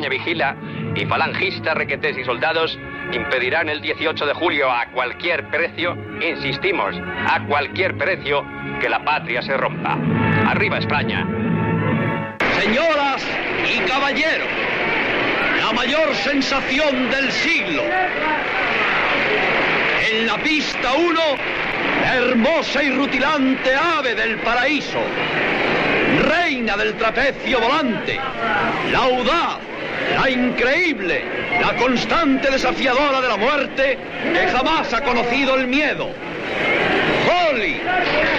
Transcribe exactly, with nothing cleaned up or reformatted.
España vigila y falangistas, requetés y soldados impedirán el dieciocho de julio a cualquier precio, insistimos, a cualquier precio, que la patria se rompa. ¡Arriba España! Señoras y caballeros, la mayor sensación del siglo. En la pista uno, la hermosa y rutilante ave del paraíso, reina del trapecio volante, la audaz, la increíble, la constante desafiadora de la muerte que jamás ha conocido el miedo. Holly,